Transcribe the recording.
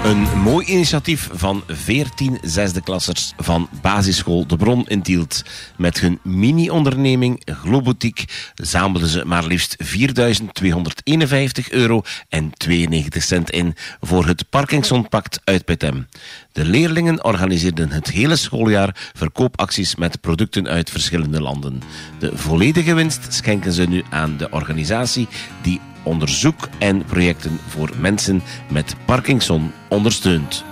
Een mooi initiatief van 14 zesde-klassers van basisschool De Bron in Tielt. Met hun mini-onderneming Globotiek zamelden ze maar liefst €4.251 en 92 cent in voor het Parkinsonpact uit Petem. De leerlingen organiseerden het hele schooljaar verkoopacties met producten uit verschillende landen. De volledige winst schenken ze nu aan de organisatie die onderzoek en projecten voor mensen met Parkinson ondersteunt.